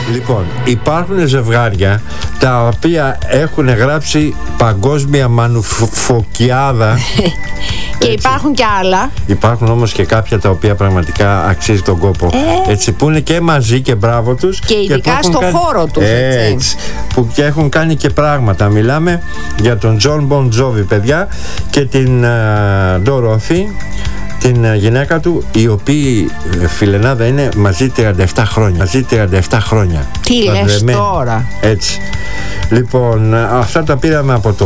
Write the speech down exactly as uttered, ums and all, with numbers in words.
Λοιπόν, υπάρχουν ζευγάρια τα οποία έχουν γράψει παγκόσμια μανουφοκιάδα. Και έτσι. Υπάρχουν και άλλα. Υπάρχουν όμως και κάποια τα οποία πραγματικά αξίζει τον κόπο. Ε. Έτσι, που είναι και μαζί και μπράβο τους. Και ειδικά στο κάνει... χώρο τους. Έτσι. έτσι. Που και έχουν κάνει και πράγματα. Μιλάμε για τον Τζον Μπον Τζόβι, παιδιά, και την Ντορόθι, την γυναίκα του, οι οποίοι, φιλενάδα, είναι μαζί τριάντα επτά χρόνια. Μαζί τριάντα επτά χρόνια. Τι λες τώρα. Έτσι. Λοιπόν, αυτά τα πήραμε από το